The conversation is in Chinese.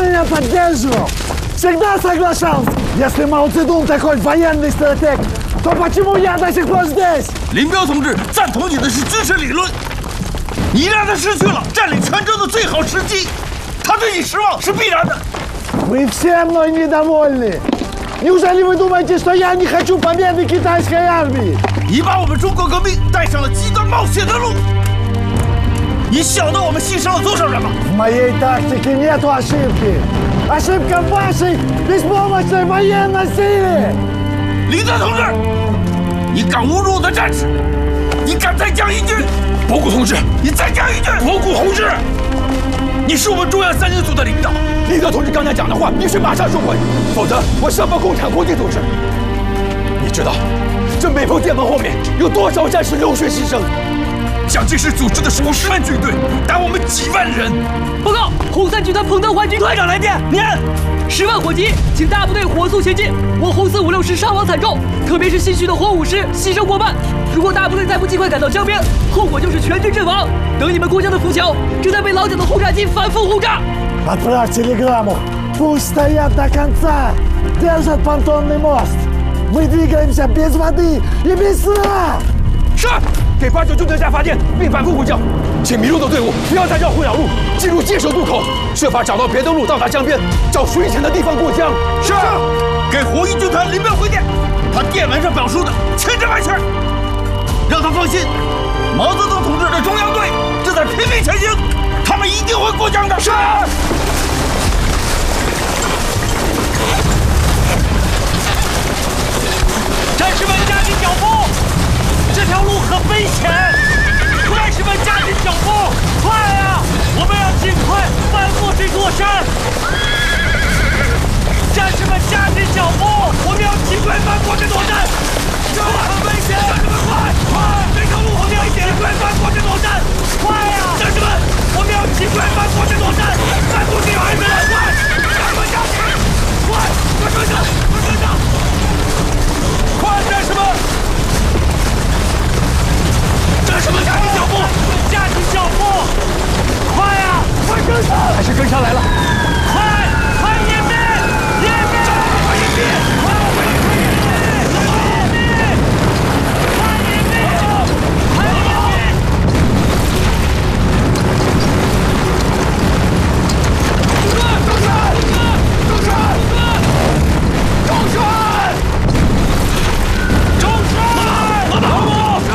меня поддерживал. Всегда соглашался. Если Мао Цзэдун такой военный стратег, то почему я до сих пор здесь? 林彪同志赞同你的是军事理论，你让他失去了占领泉州的最好时机，他对你失望是必然的。 Вы все мной недовольны. Неужели вы думаете, что я не хочу победы китайской армии? 你把我们中国革命带上了极端冒险的路，你晓得我们牺牲了多少人吗？ В моей тактике нету ошибки. Ошибка в вашей беспомощной военной силе. 林德同志，你敢侮辱我的战士，你敢再讲一句？博古同志，你再讲一句！博古同志，你是我们中央3人组的领导，林德同志刚才讲的话必须马上收回，否则我上报共产国际组织。你知道这每封电报后面有多少战士流血牺牲？蒋介石组织的是50万军队，打我们几万人。 报告，红三军团彭德怀军团长来电，您10万火急，请大部队火速前进。我红四5、6师伤亡惨重，特别是新训的火5师牺牲过半。如果大部队再不尽快赶到江边，后果就是全军阵亡。等你们过江的浮桥正在被老蒋的轰炸机反复轰炸。 Отправь телеграмму. Пусть стоят до конца. Держат понтонный мост. Мы двигаемся без воды и без сна. 是，给89军队站发电，并反复呼叫，请迷路的队伍不要再绕回绕路，进入界首渡口，设法找到别的路到达江边，找水浅的地方过江。是，给红一军团林彪回电，他电文上表述的千真万确，让他放心，毛泽东同志的中央队正在拼命前行，他们一定会过江的。是。 战士们加紧脚步，这条路很危险，战士们加紧脚步，快啊！我们要尽快翻过这座山。战士们加紧